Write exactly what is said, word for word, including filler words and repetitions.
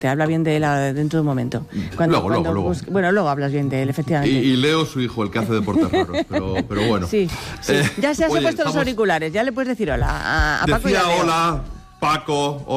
Te habla bien de él dentro de un momento. Cuando, luego, cuando luego, busque, luego. Bueno, luego hablas bien de él, efectivamente. Y, y Leo, su hijo, el que hace deportes raros, pero, pero bueno. Sí, sí. Eh, Ya se ha oye, puesto estamos... los auriculares, ya le puedes decir hola a, a Paco y Decía a Leo. hola, Paco.